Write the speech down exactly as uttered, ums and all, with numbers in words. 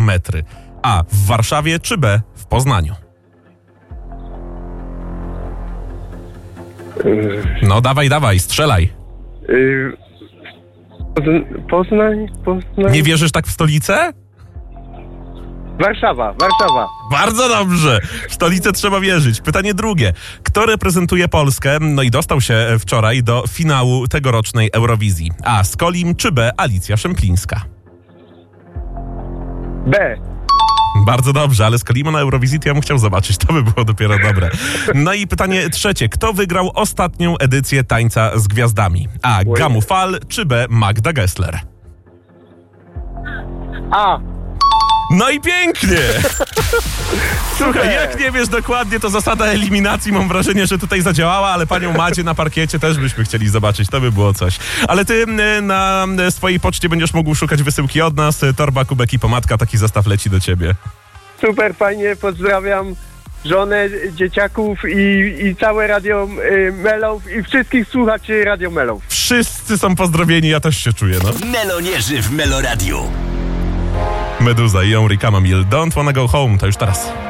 metry? A. W Warszawie czy B. W Poznaniu? No dawaj, dawaj, strzelaj. Yy, Poznań, Poznań. Nie wierzysz tak w stolicę? Warszawa, Warszawa. Bardzo dobrze. W stolicę trzeba wierzyć. Pytanie drugie. Kto reprezentuje Polskę, no i dostał się wczoraj do finału tegorocznej Eurowizji? A. Skolim czy B. Alicja Szemplińska? B. Bardzo dobrze, ale Skolima na Eurowizji to ja bym chciał zobaczyć. To by było dopiero dobre. No i pytanie trzecie. Kto wygrał ostatnią edycję Tańca z Gwiazdami? A. Gamu Fal czy B. Magda Gessler? A. No i pięknie! Słuchaj, jak nie wiesz dokładnie, to zasada eliminacji, mam wrażenie, że tutaj zadziałała, ale panią Macie na parkiecie też byśmy chcieli zobaczyć, to by było coś. Ale ty na swojej poczcie będziesz mógł szukać wysyłki od nas, torba, kubek i pomadka, taki zestaw leci do ciebie. Super, fajnie, pozdrawiam żonę, dzieciaków i, i całe Radio y, Melow i wszystkich słuchaczy Radio Melow. Wszyscy są pozdrowieni, ja też się czuję, no. Melonierzy w Meloradiu. Meduza i Henri Camomile, Don't Wanna Go Home, to już teraz.